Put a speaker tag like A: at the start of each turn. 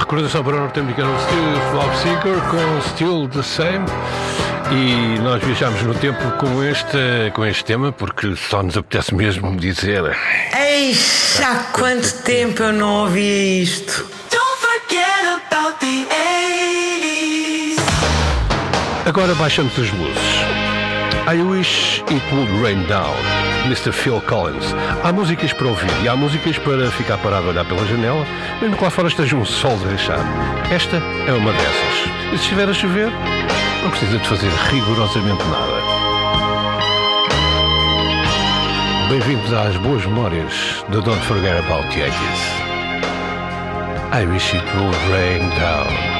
A: recordação para o norte-americano Steve Love Seeker com Still the Same. E nós viajamos no tempo com este tema porque só nos apetece mesmo dizer:
B: Eixa, há quanto tempo eu não ouvi isto.
C: Don't forget about the 80s.
A: Agora baixamos as luzes. I Wish It Would Rain Down, Mr. Phil Collins. Há músicas para ouvir e há músicas para ficar parado a olhar pela janela, mesmo que lá fora esteja um sol derrachado. Esta é uma dessas. E se estiver a chover, não precisa de fazer rigorosamente nada. Bem-vindos às boas memórias do Don't Forget About the 80s. I Wish It Would Rain Down.